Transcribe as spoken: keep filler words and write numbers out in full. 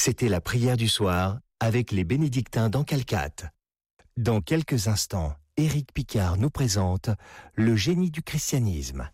C'était la prière du soir avec les bénédictins d'Encalcat. Dans quelques instants, Éric Picard nous présente le génie du christianisme.